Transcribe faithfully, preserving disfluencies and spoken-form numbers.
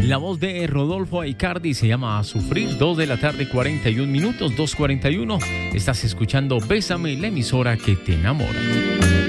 La voz de Rodolfo Aicardi se llama A Sufrir. Dos de la tarde, cuarenta y un minutos, dos cuarenta y uno. Estás escuchando Bésame, la emisora que te enamora.